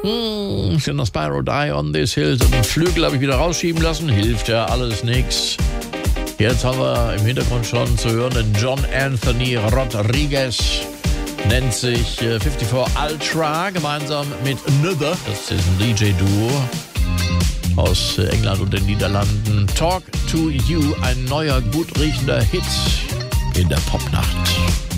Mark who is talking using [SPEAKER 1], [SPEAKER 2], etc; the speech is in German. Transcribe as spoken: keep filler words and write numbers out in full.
[SPEAKER 1] Hm, ich noch Spyro Die on this hill. Den Flügel habe ich wieder rausschieben lassen. Hilft ja alles nix. Jetzt haben wir im Hintergrund schon zu hören den John Anthony Rodriguez. Nennt sich äh, fünfundfünfzig Ultra gemeinsam mit Nuther. Das ist ein D J-Duo aus äh, England und den Niederlanden. Talk to You, ein neuer, gut riechender Hit in der Popnacht.